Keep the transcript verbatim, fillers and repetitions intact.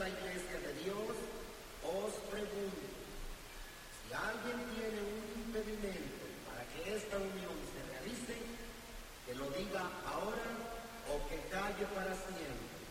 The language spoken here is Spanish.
la iglesia de Dios, os pregunto, si alguien tiene un impedimento para que esta unión se realice, que lo diga ahora o que calle para siempre.